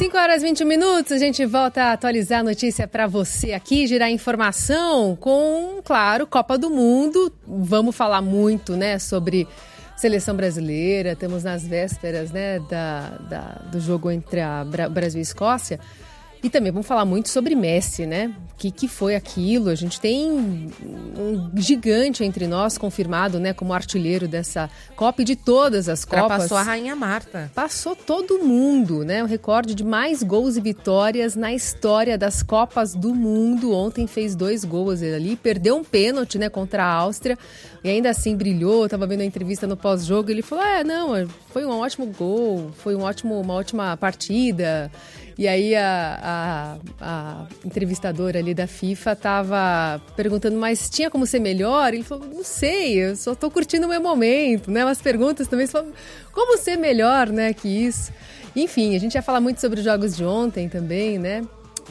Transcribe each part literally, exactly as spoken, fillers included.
cinco horas e vinte minutos, a gente volta a atualizar a notícia para você aqui, girar informação com, claro, Copa do Mundo. Vamos falar muito, né, sobre seleção brasileira. Estamos nas vésperas, né, da, da, do jogo entre a Brasil e a Escócia. E também vamos falar muito sobre Messi, né? O que, que foi aquilo? A gente tem um gigante entre nós confirmado, né, como artilheiro dessa Copa e de todas as Copas. Passou a Rainha Marta. Passou todo mundo, né? O recorde de mais gols e vitórias na história das Copas do Mundo. Ontem fez dois gols ali, perdeu um pênalti, né, contra a Áustria. E ainda assim brilhou. Estava vendo a entrevista no pós-jogo, ele falou, é, não, foi um ótimo gol, foi um ótimo, uma ótima partida. E aí a, a, a entrevistadora ali da FIFA estava perguntando, mas tinha como ser melhor? Ele falou, não sei, eu só estou curtindo o meu momento, né? Umas perguntas também, falam, como ser melhor, né, que isso? Enfim, a gente ia falar muito sobre os jogos de ontem também, né?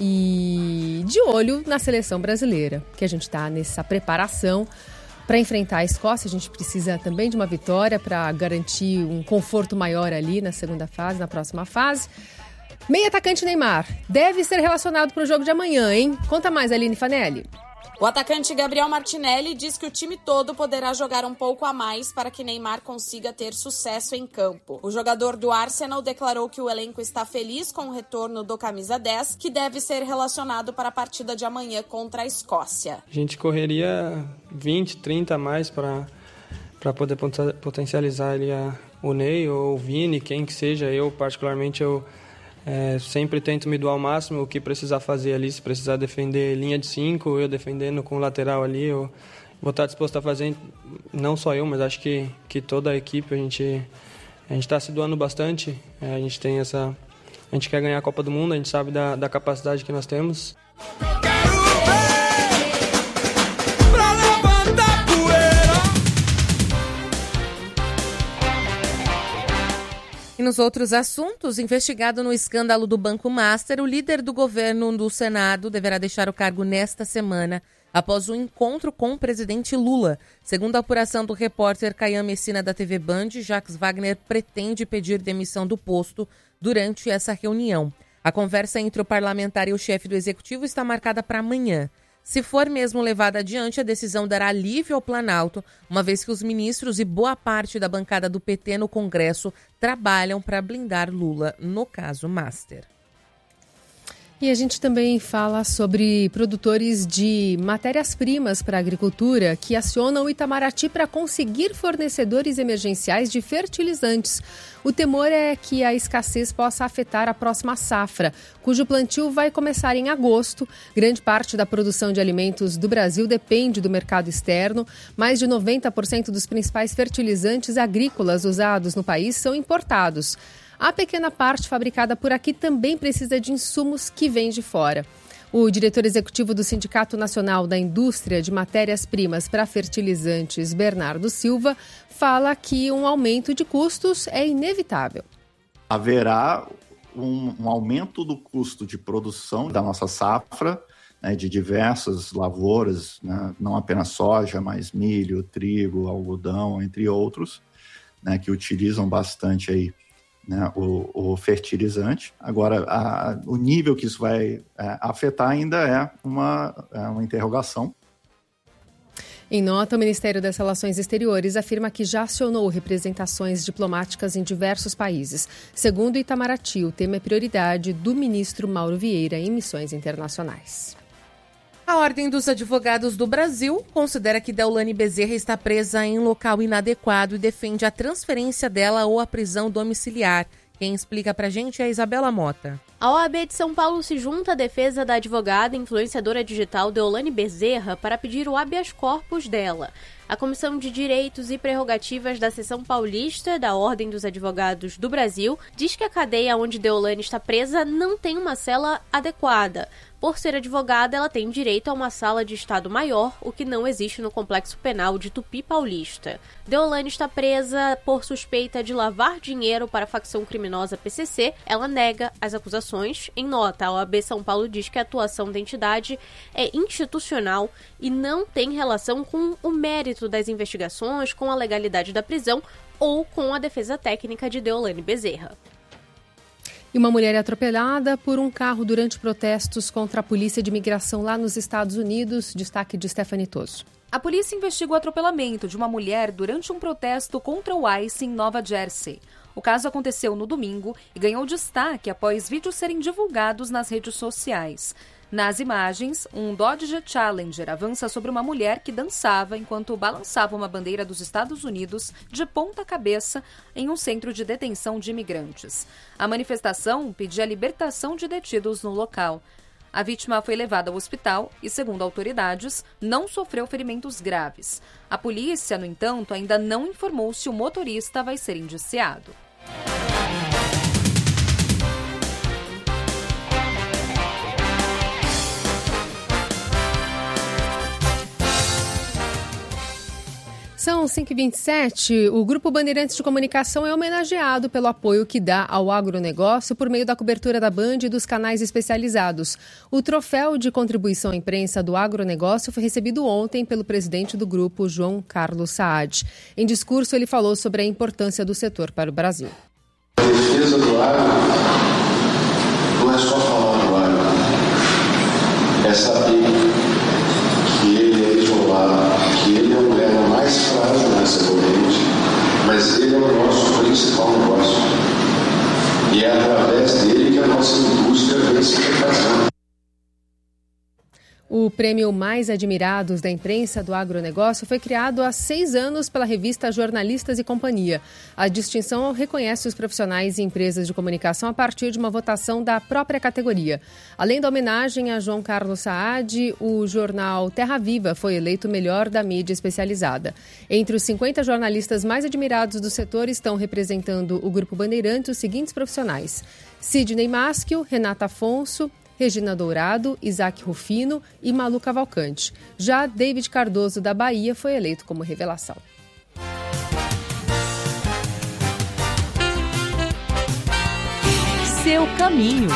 E de olho na seleção brasileira, que a gente está nessa preparação para enfrentar a Escócia. A gente precisa também de uma vitória para garantir um conforto maior ali na segunda fase, na próxima fase. Meio atacante Neymar deve ser relacionado para o jogo de amanhã, hein? Conta mais, Aline Fanelli. O atacante Gabriel Martinelli diz que o time todo poderá jogar um pouco a mais para que Neymar consiga ter sucesso em campo. O jogador do Arsenal declarou que o elenco está feliz com o retorno do camisa dez, que deve ser relacionado para a partida de amanhã contra a Escócia. A gente correria vinte, trinta a mais para para poder potencializar ali a, o Ney ou o Vini, quem que seja. Eu, particularmente, eu É, sempre tento me doar ao máximo o que precisar fazer ali. Se precisar defender linha de cinco, eu defendendo com o lateral ali, eu vou estar disposto a fazer, não só eu, mas acho que, que toda a equipe. A gente a gente está se doando bastante, é, a gente tem essa, a gente quer ganhar a Copa do Mundo, a gente sabe da, da capacidade que nós temos. E nos outros assuntos, investigado no escândalo do Banco Master, o líder do governo do Senado deverá deixar o cargo nesta semana, após um encontro com o presidente Lula. Segundo a apuração do repórter Caian Messina da T V Band, Jacques Wagner pretende pedir demissão do posto durante essa reunião. A conversa entre o parlamentar e o chefe do executivo está marcada para amanhã. Se for mesmo levada adiante, a decisão dará alívio ao Planalto, uma vez que os ministros e boa parte da bancada do P T no Congresso trabalham para blindar Lula no caso Master. E a gente também fala sobre produtores de matérias-primas para a agricultura que acionam o Itamaraty para conseguir fornecedores emergenciais de fertilizantes. O temor é que a escassez possa afetar a próxima safra, cujo plantio vai começar em agosto. Grande parte da produção de alimentos do Brasil depende do mercado externo. Mais de noventa por cento dos principais fertilizantes agrícolas usados no país são importados. A pequena parte fabricada por aqui também precisa de insumos que vêm de fora. O diretor executivo do Sindicato Nacional da Indústria de Matérias-Primas para Fertilizantes, Bernardo Silva, fala que um aumento de custos é inevitável. Haverá um, um aumento do custo de produção da nossa safra, né, de diversas lavouras, né, não apenas soja, mas milho, trigo, algodão, entre outros, né, que utilizam bastante aí, né, o, o fertilizante. Agora, a, o nível que isso vai é, afetar ainda é uma, é uma interrogação. Em nota, o Ministério das Relações Exteriores afirma que já acionou representações diplomáticas em diversos países. Segundo o Itamaraty, o tema é prioridade do ministro Mauro Vieira em missões internacionais. A Ordem dos Advogados do Brasil considera que Deolane Bezerra está presa em local inadequado e defende a transferência dela ou a prisão domiciliar. Quem explica pra gente é a Isabela Mota. A O A B de São Paulo se junta à defesa da advogada e influenciadora digital Deolane Bezerra para pedir o habeas corpus dela. A Comissão de Direitos e Prerrogativas da Seção Paulista da Ordem dos Advogados do Brasil diz que a cadeia onde Deolane está presa não tem uma cela adequada. Por ser advogada, ela tem direito a uma sala de Estado maior, o que não existe no Complexo Penal de Tupi Paulista. Deolane está presa por suspeita de lavar dinheiro para a facção criminosa P C C. Ela nega as acusações. Em nota, a O A B São Paulo diz que a atuação da entidade é institucional e não tem relação com o mérito das investigações, com a legalidade da prisão ou com a defesa técnica de Deolane Bezerra. E E uma mulher é atropelada por um carro durante protestos contra a polícia de imigração lá nos Estados Unidos. Destaque de Stephanie Toso. A polícia investiga o atropelamento de uma mulher durante um protesto contra o ICE em Nova Jersey. O caso aconteceu no domingo e ganhou destaque após vídeos serem divulgados nas redes sociais. Nas imagens, um Dodge Challenger avança sobre uma mulher que dançava enquanto balançava uma bandeira dos Estados Unidos de ponta cabeça em um centro de detenção de imigrantes. A manifestação pedia a libertação de detidos no local. A vítima foi levada ao hospital e, segundo autoridades, não sofreu ferimentos graves. A polícia, no entanto, ainda não informou se o motorista vai ser indiciado. São cinco e vinte e sete. O Grupo Bandeirantes de Comunicação é homenageado pelo apoio que dá ao agronegócio por meio da cobertura da Band e dos canais especializados. O troféu de contribuição à imprensa do agronegócio foi recebido ontem pelo presidente do grupo, João Carlos Saad. Em discurso, ele falou sobre a importância do setor para o Brasil. A defesa do agro não é só falar do agro, é saber que ele é isolado, que ele é o elo mais frágil nessa corrente, mas ele é o nosso principal negócio. E é através dele que a nossa indústria vem se refazer. O prêmio Mais Admirados da Imprensa do Agronegócio foi criado há seis anos pela revista Jornalistas e Companhia. A distinção reconhece os profissionais e empresas de comunicação a partir de uma votação da própria categoria. Além da homenagem a João Carlos Saad, o jornal Terra Viva foi eleito o melhor da mídia especializada. Entre os cinquenta jornalistas mais admirados do setor estão representando o Grupo Bandeirantes os seguintes profissionais: Sidney Maschio, Renata Afonso, Regina Dourado, Isaac Rufino e Malu Cavalcante. Já David Cardoso, da Bahia, foi eleito como revelação. Seu caminho.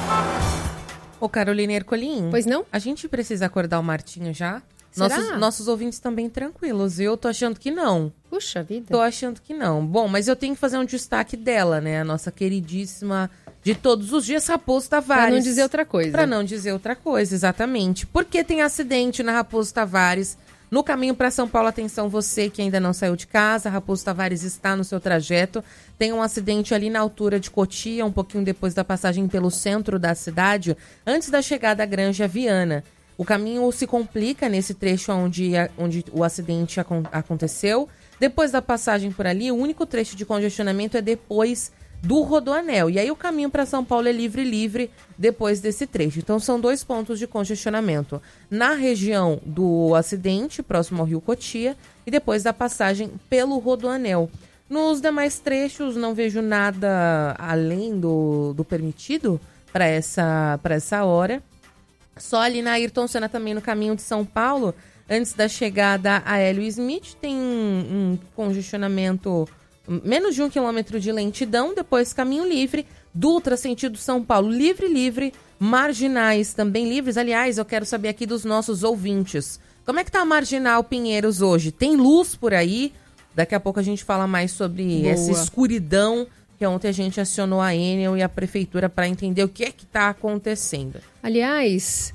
Ô, Carolina Ercolim. Pois não? A gente precisa acordar o Martinho já? Será? Nossos, nossos ouvintes também tranquilos. Eu tô achando que não. Puxa vida. Tô achando que não. Bom, mas eu tenho que fazer um destaque dela, né? A nossa queridíssima de todos os dias, Raposo Tavares. Pra não dizer outra coisa. Pra não dizer outra coisa, exatamente. Porque tem acidente na Raposo Tavares. No caminho para São Paulo, atenção você que ainda não saiu de casa, Raposo Tavares está no seu trajeto. Tem um acidente ali na altura de Cotia, um pouquinho depois da passagem pelo centro da cidade, antes da chegada à Granja Viana. O caminho se complica nesse trecho onde, onde o acidente acon- aconteceu. Depois da passagem por ali, o único trecho de congestionamento é depois do Rodoanel. E aí o caminho para São Paulo é livre, livre depois desse trecho. Então são dois pontos de congestionamento. Na região do acidente, próximo ao Rio Cotia, e depois da passagem pelo Rodoanel. Nos demais trechos não vejo nada além do, do permitido para essa, para essa hora. Só ali na Ayrton Senna, também no caminho de São Paulo, antes da chegada a Hélio Smith, tem um, um congestionamento, menos de um quilômetro de lentidão, depois caminho livre, Dutra, sentido São Paulo, livre, livre, marginais também livres. Aliás, eu quero saber aqui dos nossos ouvintes, como é que tá a Marginal Pinheiros hoje? Tem luz por aí? Daqui a pouco a gente fala mais sobre Boa. essa escuridão, que ontem a gente acionou a Enel e a Prefeitura para entender o que é que está acontecendo. Aliás,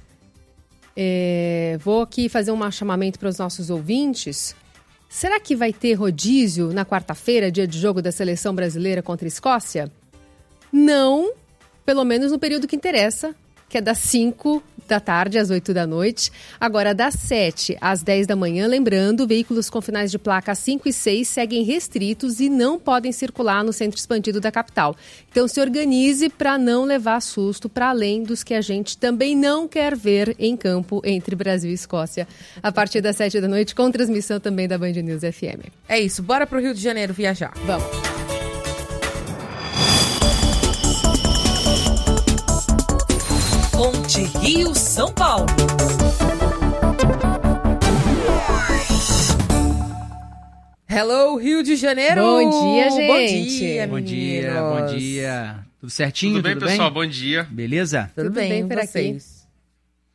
é, vou aqui fazer um chamamento para os nossos ouvintes. Será que vai ter rodízio na quarta-feira, dia de jogo da Seleção Brasileira contra a Escócia? Não, pelo menos no período que interessa, que é das cinco da tarde às oito da noite. Agora, das sete às dez da manhã, lembrando, veículos com finais de placa cinco e seis seguem restritos e não podem circular no centro expandido da capital. Então, se organize para não levar susto para além dos que a gente também não quer ver em campo entre Brasil e Escócia. A partir das sete da noite, com transmissão também da Band News F M. É isso, bora pro Rio de Janeiro viajar. Vamos. Ponte Rio-São Paulo. Hello, Rio de Janeiro! Bom dia, gente! Bom dia, Bom dia, meninos. bom dia. Tudo certinho? Tudo bem, tudo pessoal? Bom dia. Beleza? Tudo, Tudo bem, bem por vocês?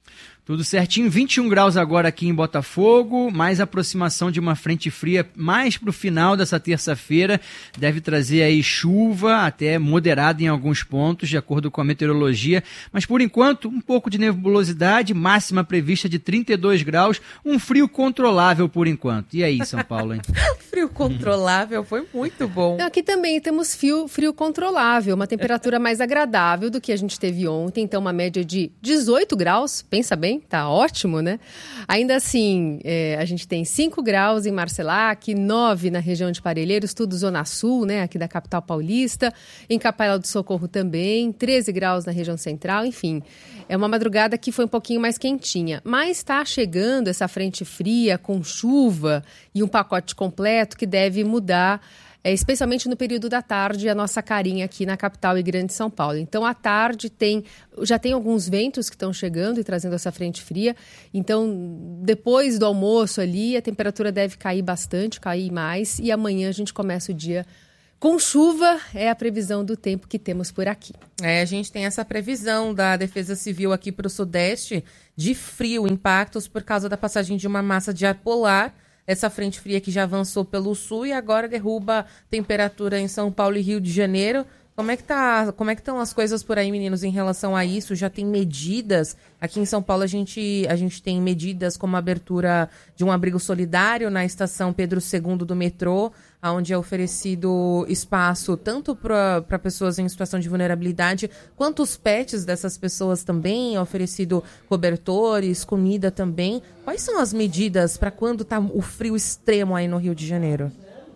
Tudo certinho, vinte e um graus agora aqui em Botafogo, mais aproximação de uma frente fria mais para o final dessa terça-feira, deve trazer aí chuva, até moderada em alguns pontos, de acordo com a meteorologia, mas por enquanto um pouco de nebulosidade, máxima prevista de trinta e dois graus, um frio controlável por enquanto. E aí, São Paulo, hein? Frio controlável, foi muito bom. Aqui também temos frio, frio controlável, uma temperatura mais agradável do que a gente teve ontem, então uma média de dezoito graus, pensa bem, tá ótimo, né? Ainda assim, é, a gente tem cinco graus em Marcelac, nove na região de Parelheiros, tudo Zona Sul, né? Aqui da capital paulista, em Capela do Socorro também, treze graus na região central, enfim. É uma madrugada que foi um pouquinho mais quentinha, mas está chegando essa frente fria com chuva e um pacote completo que deve mudar, é, especialmente no período da tarde, a nossa carinha aqui na capital e grande São Paulo. Então, à tarde tem, já tem alguns ventos que estão chegando e trazendo essa frente fria. Então, depois do almoço ali, a temperatura deve cair bastante, cair mais. E amanhã a gente começa o dia com chuva, é a previsão do tempo que temos por aqui. É, a gente tem essa previsão da Defesa Civil aqui para o Sudeste de frio, impactos por causa da passagem de uma massa de ar polar. Essa frente fria que já avançou pelo sul e agora derruba temperatura em São Paulo e Rio de Janeiro. Como é que tá, como é que estão as coisas por aí, meninos, em relação a isso? Já tem medidas? Aqui em São Paulo a gente, a gente tem medidas como a abertura de um abrigo solidário na estação Pedro segundo do metrô, onde é oferecido espaço tanto para pessoas em situação de vulnerabilidade, quanto os pets dessas pessoas também, é oferecido cobertores, comida também. Quais são as medidas para quando está o frio extremo aí no Rio de Janeiro?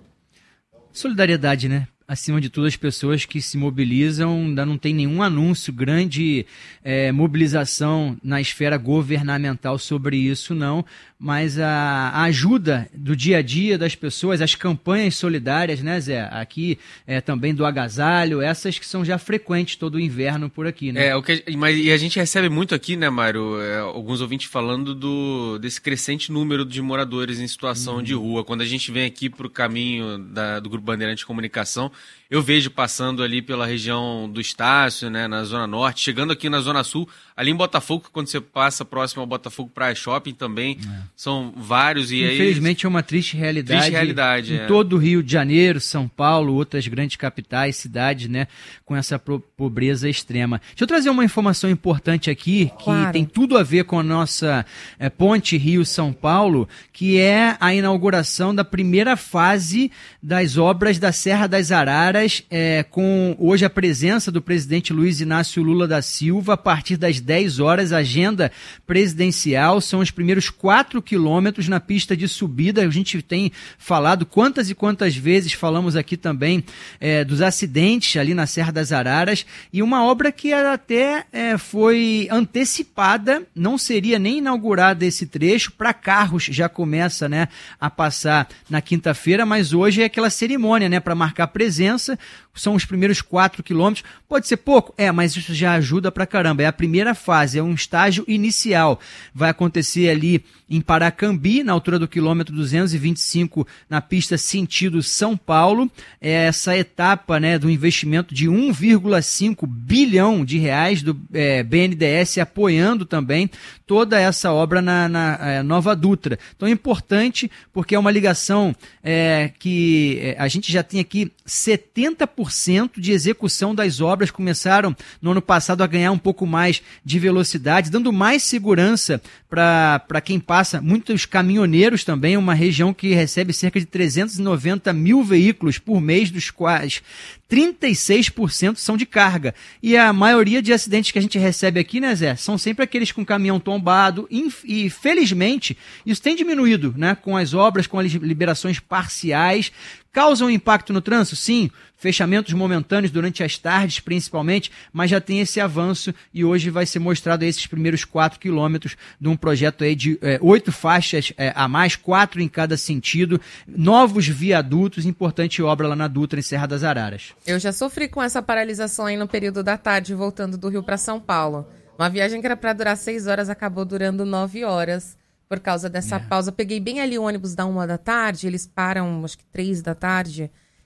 Solidariedade, né? Acima de tudo, as pessoas que se mobilizam, ainda não tem nenhum anúncio, grande é, mobilização na esfera governamental sobre isso, não, mas a, a ajuda do dia a dia das pessoas, as campanhas solidárias, né, Zé? Aqui é, também do agasalho, essas que são já frequentes todo o inverno por aqui, né? É, o que, mas, e a gente recebe muito aqui, né, Mário, é, alguns ouvintes falando do, desse crescente número de moradores em situação hum. de rua. Quando a gente vem aqui para o caminho da, do Grupo Bandeirante de Comunicação, eu vejo passando ali pela região do Estácio, né, na Zona Norte, chegando aqui na Zona Sul, ali em Botafogo, quando você passa próximo ao Botafogo Praia Shopping também, é. são vários. E infelizmente aí, é uma triste realidade, triste realidade em é. todo o Rio de Janeiro, São Paulo, outras grandes capitais, cidades, né, com essa pobreza extrema. Deixa eu trazer uma informação importante aqui, que claro. tem tudo a ver com a nossa é, ponte Rio-São Paulo, que é a inauguração da primeira fase das obras da Serra das Araras, É, com hoje a presença do presidente Luiz Inácio Lula da Silva, a partir das dez horas, agenda presidencial, são os primeiros quatro quilômetros na pista de subida. A gente tem falado quantas e quantas vezes, falamos aqui também é, dos acidentes ali na Serra das Araras, e uma obra que até é, foi antecipada, não seria nem inaugurada esse trecho, para carros já começa, né, a passar na quinta-feira, mas hoje é aquela cerimônia, né, para marcar presença. São os primeiros quatro quilômetros. Pode ser pouco? É, mas isso já ajuda pra caramba. É a primeira fase, é um estágio inicial. Vai acontecer ali em Paracambi, na altura do quilômetro duzentos e vinte e cinco, na pista sentido São Paulo. É essa etapa, né, do investimento de um vírgula cinco bilhão de reais do é, B N D E S apoiando também toda essa obra na, na é, Nova Dutra. Então é importante porque é uma ligação é, que é, a gente já tem aqui setenta por cento de execução das obras, começaram no ano passado a ganhar um pouco mais de velocidade, dando mais segurança para quem passa, muitos caminhoneiros também, uma região que recebe cerca de trezentos e noventa mil veículos por mês, dos quais trinta e seis por cento são de carga. E a maioria de acidentes que a gente recebe aqui, né, Zé, são sempre aqueles com caminhão tombado, e felizmente isso tem diminuído, né, com as obras, com as liberações parciais. Causam impacto no trânsito? Sim. Fechamentos momentâneos durante as tardes, principalmente, mas já tem esse avanço e hoje vai ser mostrado esses primeiros quatro quilômetros de um projeto aí de é, oito faixas é, a mais, quatro em cada sentido, novos viadutos, importante obra lá na Dutra, em Serra das Araras. Eu já sofri com essa paralisação aí no período da tarde, voltando do Rio para São Paulo. Uma viagem que era para durar seis horas, acabou durando nove horas. Por causa dessa é. pausa, peguei bem ali o ônibus da uma da tarde, eles param, acho que três da tarde,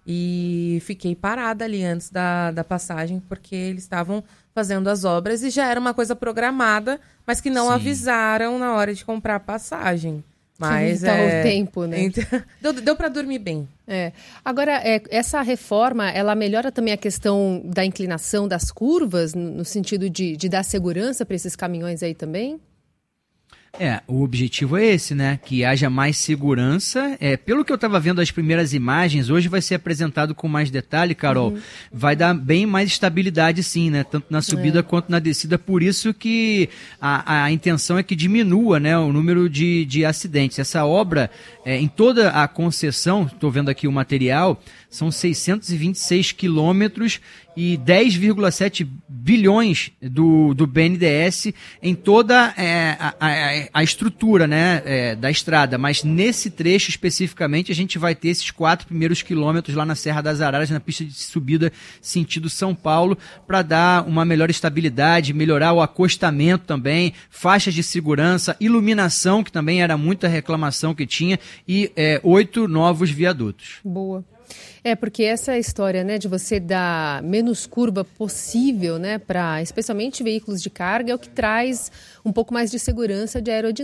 e fiquei parada ali antes da, da passagem, porque eles estavam fazendo as obras e já era uma coisa programada, mas que não Sim. avisaram na hora de comprar a passagem. Mas então, é... o tempo, né? Então, deu deu para dormir bem. É. Agora, é, essa reforma, ela melhora também a questão da inclinação das curvas, no, no sentido de, de dar segurança para esses caminhões aí também? É, o objetivo é esse, né? Que haja mais segurança. É, pelo que eu estava vendo as primeiras imagens, hoje vai ser apresentado com mais detalhe, Carol. Uhum. Vai dar bem mais estabilidade, sim, né? Tanto na subida é. quanto na descida. Por isso que a, a intenção é que diminua, né, o número de, de acidentes. Essa obra, é, em toda a concessão, estou vendo aqui o material, são seiscentos e vinte e seis quilômetros e dez vírgula sete bilhões do, do B N D E S em toda é, a, a, a estrutura, né, é, da estrada. Mas nesse trecho especificamente a gente vai ter esses quatro primeiros quilômetros lá na Serra das Araras, na pista de subida sentido São Paulo, para dar uma melhor estabilidade, melhorar o acostamento também, faixas de segurança, iluminação, que também era muita reclamação que tinha, e é, oito novos viadutos. Boa. É, porque essa história, né, de você dar menos curva possível, né, para especialmente veículos de carga, é o que traz um pouco mais de segurança de aerodinâmica.